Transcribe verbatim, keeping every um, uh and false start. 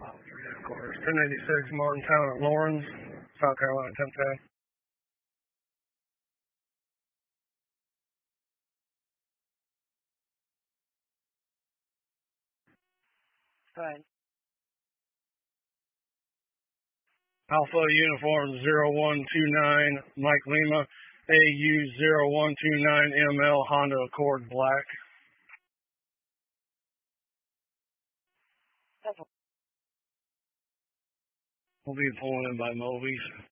Oh, three quarters. ten eighty-six Martintown at Lawrence, South Carolina, ten ten. Good. Alpha Uniform zero one two nine, Mike Lima, A U zero one two nine M L Honda Accord Black. We'll be pulling in by Movies.